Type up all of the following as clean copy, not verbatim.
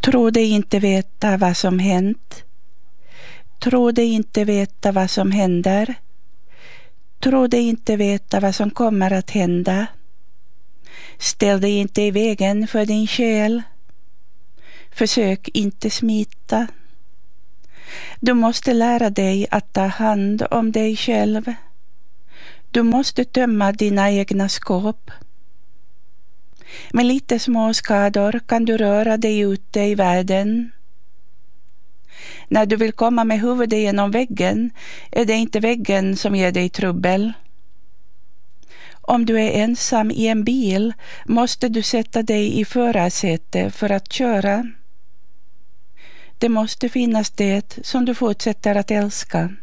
Tro dig inte veta vad som hänt. Tro dig inte veta vad som händer. Tro dig inte veta vad som kommer att hända. Ställ dig inte i vägen för din själ. Försök inte smita. Du måste lära dig att ta hand om dig själv. Du måste tömma dina egna skåp. Med lite små skador kan du röra dig ute i världen. När du vill komma med huvudet genom väggen är det inte väggen som ger dig trubbel. Om du är ensam i en bil måste du sätta dig i förarsäte för att köra. Det måste finnas det som du fortsätter att älska.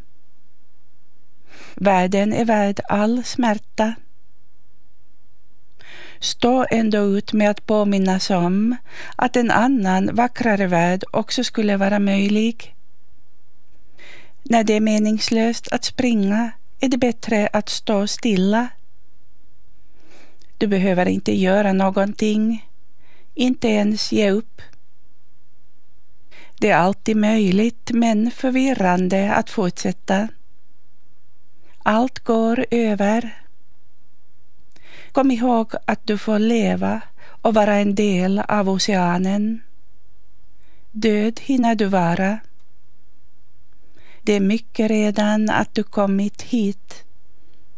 Världen är värd all smärta. Stå ändå ut med att påminnas om att en annan vackrare värld också skulle vara möjlig. När det är meningslöst att springa är det bättre att stå stilla. Du behöver inte göra någonting, inte ens ge upp. Det är alltid möjligt men förvirrande att fortsätta. Allt går över. Kom ihåg att du får leva och vara en del av oceanen. Död hinner du vara. Det är mycket redan att du kommit hit.